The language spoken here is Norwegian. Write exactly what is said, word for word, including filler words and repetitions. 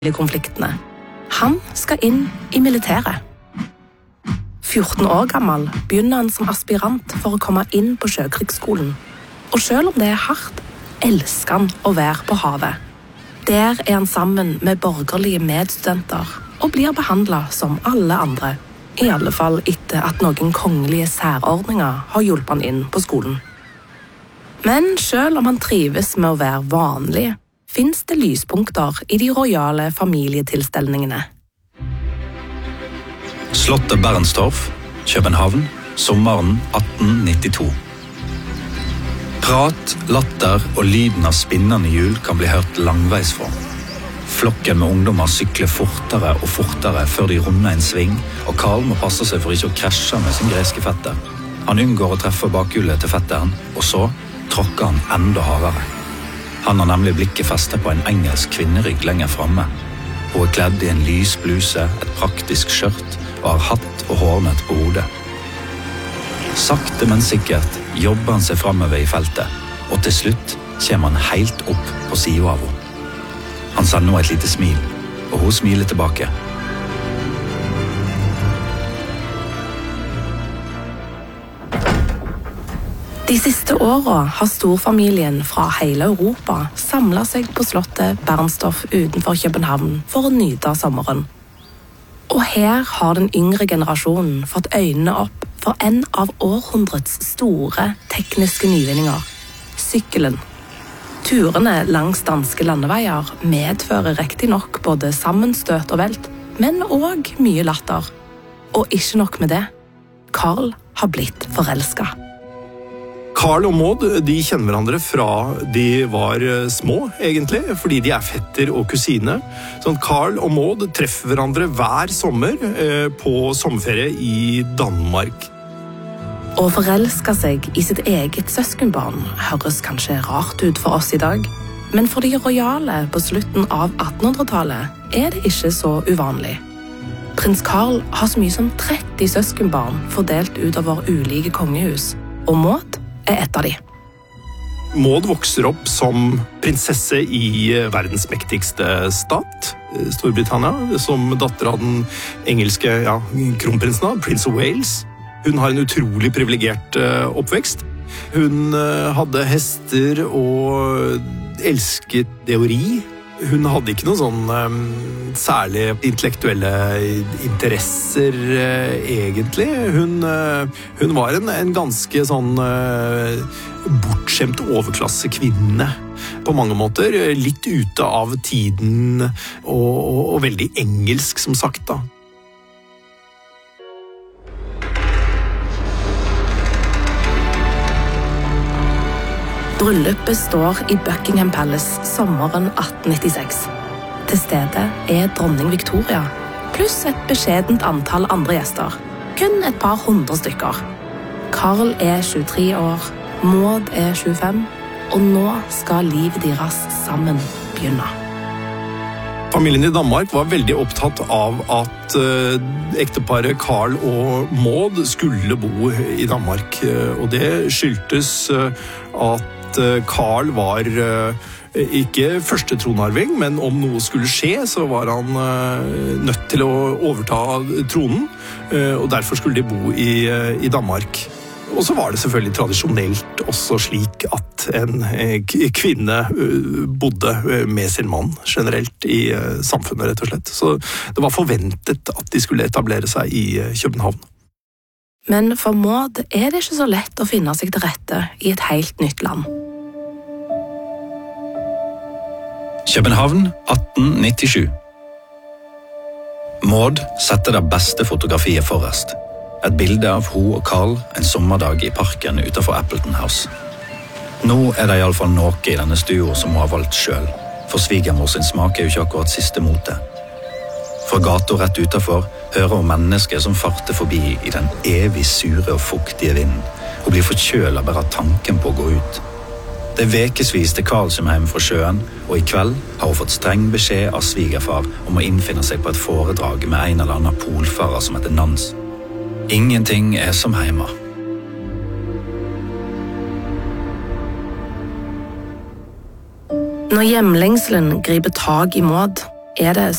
konfliktene. Han skal inn i militæret. fjorten år gammel begynner han som aspirant for å komme inn på sjøkrigsskolen. Og selv om det er hardt, elsker han å være på havet. Der er han sammen med borgerlige medstudenter og blir behandlet som alle andre. I alle fall etter at noen kongelige særordninger har hjulpet han inn på skolen. Men selv om han trives med å være vanlig, finnes det lyspunkter i de rojale familietilstelningene. Slottet Bernstorff, København, sommeren atten nittito. Prat, latter og lyden av spinnende hjul kan bli hørt langveis fra. Flokken med ungdommer sykler fortere og fortere før de runder en sving, og Karl må passe seg for ikke å krasje med sin greske fetter. Han unngår å treffe bakhjulet til fetteren, og så tråkker han enda hardere. Han har nemlig blikket festet på en engelsk kvinnerygg lenger fremme. Hun er kledd i en lys bluse, et praktisk skjørt og har hatt og hårnett på hodet. Sakte, men sikkert jobber han seg fremover i feltet, og til slutt kommer han helt opp på siden av henne. Han sender et lite smil, og hun smiler tilbake. De siste årene har storfamilien fra hele Europa samlet seg på slottet Bernstorff utenfor København for å nyte sommeren. Og her har den yngre generasjonen fått øynene opp for en av århundrets store tekniske nyvinninger, sykkelen. Turene langs danske landeveier medfører riktig nok både sammenstøt og velt, men også mye latter. Og ikke nok med det, Karl har blitt forelsket. Karl og Maud de kjenner hverandre fra de var små, egentlig, fordi de er fetter og kusine. Sånn, Karl og Maud treffer hverandre hver sommer eh, på sommerferie i Danmark. Å forelske seg i sitt eget søskenbarn høres kanskje rart ut for oss i dag, men for de rojale på slutten av attenhundretallet er det ikke så uvanlig. Prins Karl har så mye som tretti søskenbarn fordelt utover ulike kongehus, og Maud er et av de. Maud vokser opp som prinsesse i verdens mektigste stat, Storbritannia, som datter av den engelske ja, kronprinsen, Prince of Wales. Hun har en utrolig privilegert oppvekst. Hun hadde hester og elsket det å ri. Hun hadde ikke noen sånn um, særlig intellektuelle interesser, uh, egentlig. Hun, uh, hun var en, en ganske sånn uh, bortskjemt overklassekvinne på mange måter. Litt ute av tiden og, og, og veldig engelsk, som sagt, da. Bryllupet står i Buckingham Palace sommeren atten nittiseks. Til stede er dronning Victoria, pluss et beskjedent antall andre gjester. Kun et par hundre stykker. Karl er tjuetre år, Maud er tjuefem, og nå skal livet deres sammen begynne. Familien i Danmark var veldig opptatt av at uh, ekteparet Karl og Maud skulle bo i Danmark, uh, og det skyldtes uh, at Karl var ikke første tronarving, men om noe skulle skje, så var han nødt til å overta tronen, og derfor skulle de bo i, i Danmark. Og så var det selvfølgelig tradisjonelt også slik at en kvinne bodde med sin mann generelt i samfunnet, rett og slett. Så det var forventet at de skulle etablere seg i København. Men for Maud er det ikke så lett å finne seg til rette i et helt nytt land. København atten nittisju. Maud setter det beste fotografiet forrest. Et bilde av hun og Karl en sommerdag i parken utenfor Appleton House. Nå er det i alle fall noe i denne stua som hun har valgt selv, for svigermor sin smak er jo ikke akkurat siste mote. Fra gata rett utenfor hører hun mennesker som farter forbi i den evig sure og fuktige vinden, og blir forkjølet bare av tanken på å gå ut. Det er vekesvis til Karl som er hjemme fra sjøen, og i kveld har hun fått streng beskjed av svigerfar om å innfinne seg på et foredrag med en eller annen polfarer som heter Nans. Ingenting er som hjemme. Når hjemlengselen griper tag i Maud, er det